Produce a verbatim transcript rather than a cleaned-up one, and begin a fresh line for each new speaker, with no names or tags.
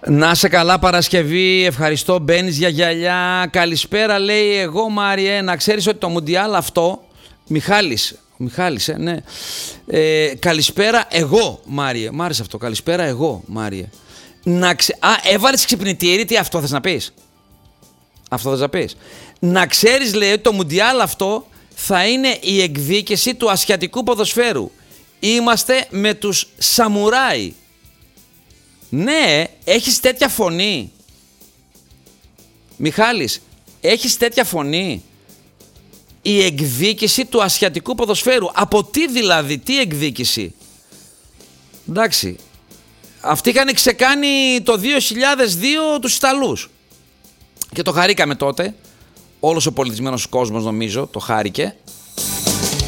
Να σε καλά Παρασκευή, ευχαριστώ. Μπαίνεις για γυαλιά. Καλησπέρα λέει εγώ Μάριε. Να ξέρεις ότι το Μουντιάλ αυτό, Μιχάλης, Μιχάλης ε, ναι. ε, Καλησπέρα εγώ Μάριε. Μ' άρεσε αυτό, καλησπέρα εγώ Μάριε. Να ξε... Α, έβαλες ξυπνητήρι, τι αυτό θες να πεις? Αυτό θες να πεις? Να ξέρεις λέει ότι το Μουντιάλ αυτό θα είναι η εκδίκηση του ασιατικού ποδοσφαίρου. Είμαστε με τους σαμουράι. Ναι, έχεις τέτοια φωνή. Μιχάλης, έχεις τέτοια φωνή. Η εκδίκηση του ασιατικού ποδοσφαίρου. Από τι δηλαδή, τι εκδίκηση? Εντάξει. Αυτοί είχαν ξεκάνει το δύο χιλιάδες δύο τους Ιταλούς. Και το χαρήκαμε τότε. Όλος ο πολιτισμένος κόσμος νομίζω το χάρηκε.